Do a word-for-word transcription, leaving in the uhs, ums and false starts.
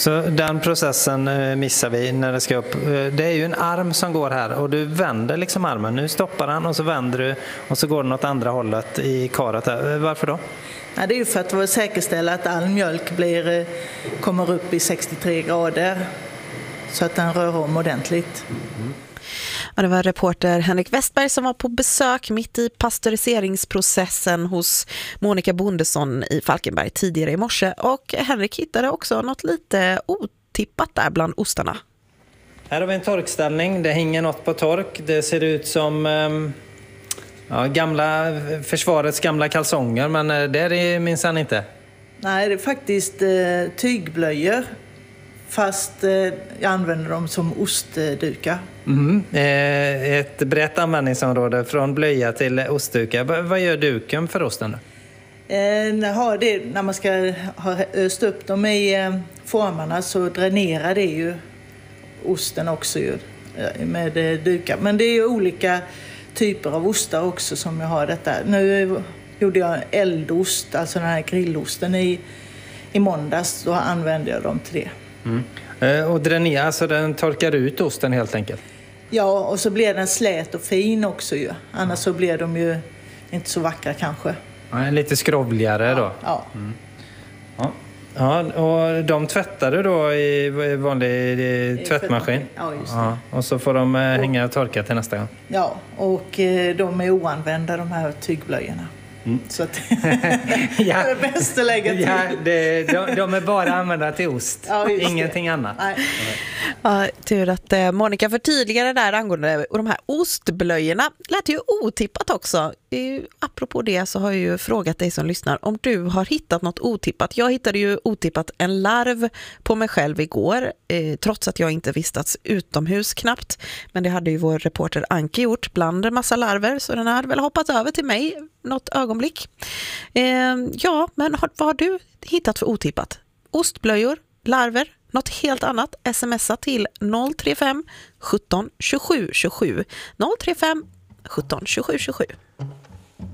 Så den processen missar vi när det ska upp. Det är ju en arm som går här och du vänder liksom armen. Nu stoppar han och så vänder du och så går den åt andra hållet i karet här. Varför då? Ja, det är ju för att säkerställa att all mjölk blir, kommer upp i sextiotre grader så att den rör om ordentligt. Mm. Ja, det var reporter Henrik Westberg som var på besök mitt i pasteuriseringsprocessen hos Monica Bondesson i Falkenberg tidigare i morse. Och Henrik hittade också något lite otippat där bland ostarna. Här har vi en torkställning. Det hänger något på tork. Det ser ut som ja, gamla, försvarets gamla kalsonger, men det är det minsann inte. Nej, det är faktiskt eh, tygblöjor. Fast eh, jag använder dem som ostdukar. Mm. Eh, ett brett användningsområde från blöja till ostdukar. V- vad gör duken för osten då? Eh, har det, när man ska ha öst upp dem i eh, formarna så dränerar det ju osten också ju, med eh, dukar. Men det är ju olika typer av ostar också som jag har detta. Nu gjorde jag eldost, alltså den här grillosten i, i måndags. Då använde jag dem till det. Mm. Eh, och dränera, alltså den torkar ut osten helt enkelt? Ja, och så blir den slät och fin också ju. Annars så blir de ju inte så vackra kanske. Ja, lite skrovligare då? Ja. Mm. Ja. Ja, och de tvättar du då i vanlig i tvättmaskin? Ja, just det. Ja, och så får de hänga och torka till nästa gång? Ja, och de är oanvända de här tygblöjorna. Mm. Så att ja. det är bäst att lägga till. Ja, det, de, de är bara använda till ost. Ja, ingenting det. annat. Nej. Ja, tur att eh, Monica förtydligade där angående och de här ostblöjorna. Lät ju otippat också. Eh, apropå det så har jag ju frågat dig som lyssnar om du har hittat något otippat. Jag hittade ju otippat en larv på mig själv igår, eh, trots att jag inte vistats utomhus knappt. Men det hade ju vår reporter Anke gjort bland en massa larver, så den hade väl hoppat över till mig något ögonblick. Eh, ja, men har, vad har du hittat för otippat? Ostblöjor, larver, något helt annat? Smsa till noll tre fem sjutton tjugosju tjugosju. noll tre fem sjutton tjugosju tjugosju.